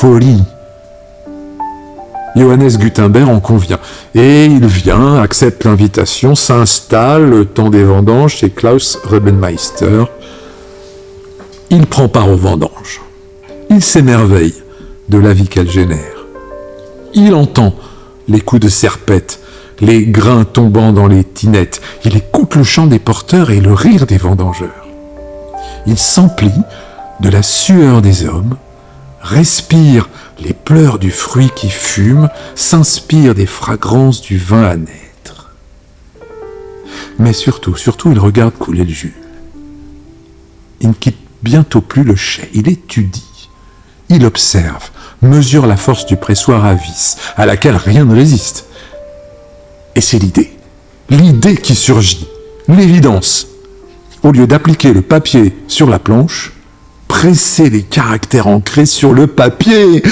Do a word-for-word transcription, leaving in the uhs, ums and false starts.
folie. Johannes Gutenberg en convient, et il vient, accepte l'invitation, s'installe le temps des vendanges chez Klaus Rebenmeister. Il prend part aux vendanges. Il s'émerveille de la vie qu'elle génère. Il entend les coups de serpette, les grains tombant dans les tinettes. Il écoute le chant des porteurs et le rire des vendangeurs. Il s'emplit de la sueur des hommes, respire les pleurs du fruit qui fume, s'inspire des fragrances du vin à naître. Mais surtout, surtout, il regarde couler le jus. Il ne quitte bientôt plus le chai, il étudie, il observe, mesure la force du pressoir à vis, à laquelle rien ne résiste. Et c'est l'idée, l'idée qui surgit, l'évidence. Au lieu d'appliquer le papier sur la planche, presser les caractères ancrés sur le papier.